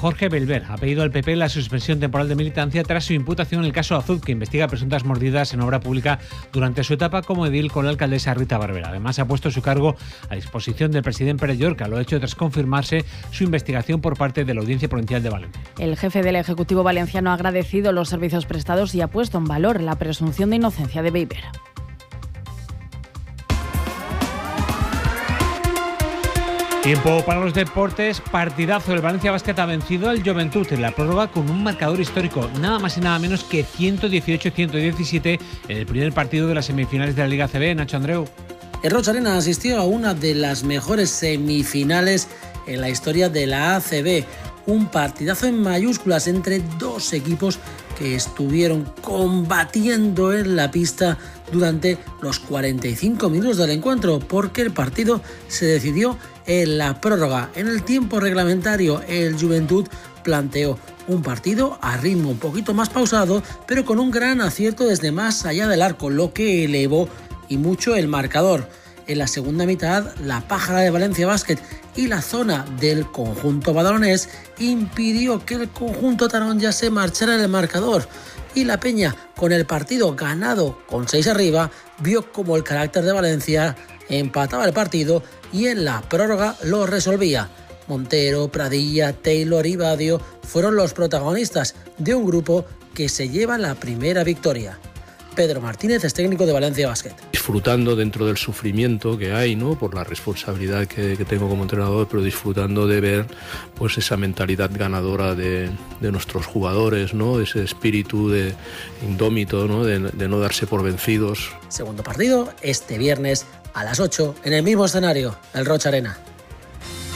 Jorge Belver ha pedido al PP la suspensión temporal de militancia tras su imputación en el caso Azud, que investiga presuntas mordidas en obra pública durante su etapa como edil con la alcaldesa Rita Barberá. Además, ha puesto su cargo a disposición del presidente Pere Llorca. Lo ha hecho tras confirmarse su investigación por parte de la Audiencia Provincial de Valencia. El jefe del Ejecutivo valenciano ha agradecido los servicios prestados y ha puesto en valor la presunción de inocencia de Belver. Tiempo para los deportes. Partidazo. El Valencia Basket ha vencido al Joventut en la prórroga con un marcador histórico, nada más y nada menos que 118-117 en el primer partido de las semifinales de la Liga ACB. Nacho Andreu. El Rocha Arena asistió a una de las mejores semifinales en la historia de la ACB. Un partidazo en mayúsculas entre dos equipos que estuvieron combatiendo en la pista durante los 45 minutos del encuentro, porque el partido se decidió en la prórroga. En el tiempo reglamentario, el Joventut planteó un partido a ritmo un poquito más pausado, pero con un gran acierto desde más allá del arco, lo que elevó y mucho el marcador. En la segunda mitad, la pájara de Valencia Basket y la zona del conjunto badalonés impidió que el conjunto taronja se marchara en el marcador, y la Peña, con el partido ganado con 6 arriba, vio como el carácter de Valencia empataba el partido y en la prórroga lo resolvía. Montero, Pradilla, Taylor y Badio fueron los protagonistas de un grupo que se lleva la primera victoria. Pedro Martínez es técnico de Valencia Basket. Disfrutando dentro del sufrimiento que hay, ¿no?, por la responsabilidad que tengo como entrenador, pero disfrutando de ver pues esa mentalidad ganadora de nuestros jugadores, ¿no?, ese espíritu de indómito, ¿no?, de no darse por vencidos. Segundo partido este viernes a las 8 en el mismo escenario, el Rocha Arena.